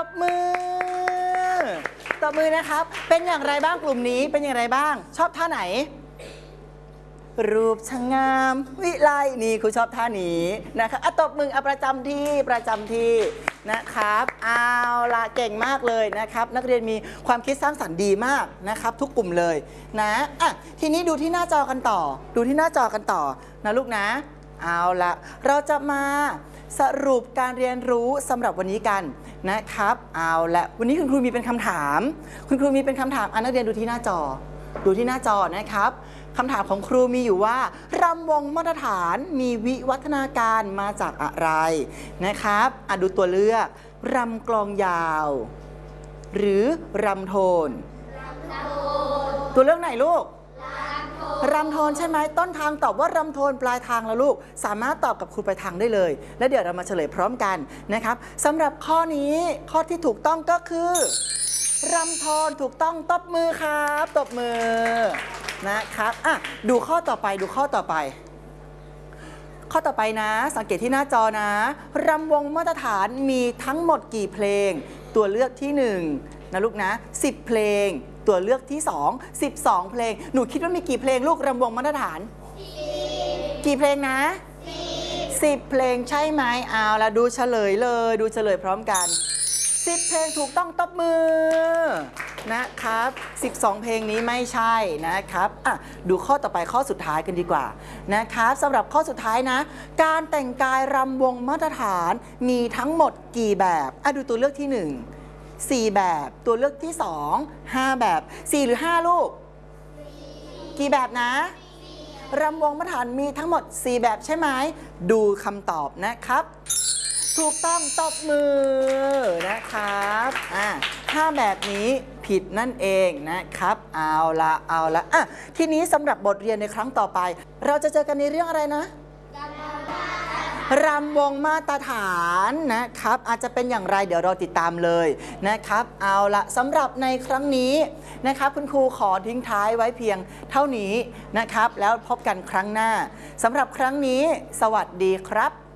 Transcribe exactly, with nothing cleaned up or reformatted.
มือตบมือนะครับเป็นอย่างไรบ้างกลุ่มนี้เป็นอย่างไรบ้างชอบท่าไหนรูปช่างงามวิไลนี่ครูชอบท่านี้นะครับตบมือเอาประจำที่ประจำที่นะครับเอาละเก่งมากเลยนะครับนักเรียนมีความคิดสร้างสรรค์ดีมากนะครับทุกกลุ่มเลยนะอ่ะทีนี้ดูที่หน้าจอกันต่อดูที่หน้าจอกันต่อนะลูกนะเอาละเราจะมาสรุปการเรียนรู้สำหรับวันนี้กันนะครับเอาละวันนี้คุณครูมีเป็นคำถามคุณครูมีเป็นคำถามอ่ะนักเรียนดูที่หน้าจอดูที่หน้าจอนะครับคำถามของครูมีอยู่ว่ารำวงมาตรฐานมีวิวัฒนาการมาจากอะไรนะครับอ่ะดูตัวเลือกรำกลองยาวหรือรำโทนตัวเลือกไหนลูกรำโทนใช่ไหมต้นทางตอบว่ารำโทนปลายทางแล้วลูกสามารถตอบกับครูปลายทางได้เลยและเดี๋ยวเรามาเฉลยพร้อมกันนะครับสำหรับข้อนี้ข้อที่ถูกต้องก็คือรำโทนถูกต้องตบมือครับตบมือนะครับอ่ะดูข้อต่อไปดูข้อต่อไปข้อต่อไปนะสังเกตที่หน้าจอนะรำวงมาตรฐานมีทั้งหมดกี่เพลงตัวเลือกที่หนึ่งนะลูกนะสิบเพลงตัวเลือกที่สอง สิบสองเพลงหนูคิดว่ามีกี่เพลงลูกรำวงมาตรฐานกี่เพลงนะสิบเพลงใช่ไหมเอาละดูเฉลยเลยดูเฉลยพร้อมกันสิบเพลงถูกต้องตบมือนะครับสิบสองเพลงนี้ไม่ใช่นะครับอ่ะดูข้อต่อไปข้อสุดท้ายกันดีกว่านะครับสำหรับข้อสุดท้ายนะการแต่งกายรำวงมาตรฐานมีทั้งหมดกี่แบบอ่ะดูตัวเลือกที่หนึ่งสี่แบบตัวเลือกที่สองห้าแบบสี่หรือห้าลูกกี่แบบนะรำวงมาตรฐานมีทั้งหมดสี่แบบใช่ไหมดูคำตอบนะครับถูกต้องตบมือนะครับอ่าห้าแบบนี้ผิดนั่นเองนะครับเอาละเอาละอ่ะทีนี้สำหรับบทเรียนในครั้งต่อไปเราจะเจอกันในเรื่องอะไรนะรำวงมาตรฐานนะครับอาจจะเป็นอย่างไรเดี๋ยวเราติดตามเลยนะครับเอาละสำหรับในครั้งนี้นะครับคุณครูขอทิ้งท้ายไว้เพียงเท่านี้นะครับแล้วพบกันครั้งหน้าสำหรับครั้งนี้สวัสดีครับ